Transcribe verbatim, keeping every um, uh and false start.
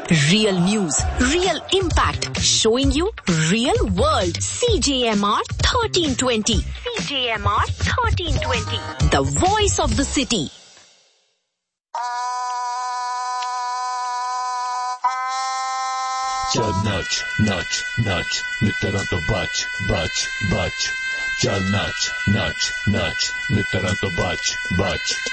Real news, real impact, showing you real world. C J M R thirteen twenty. C J M R thirteen twenty. The voice of the city. चल नाच नाच नाच मित्रों तो बच बच बच चल नाच नाच नाच मित्रों तो बच बच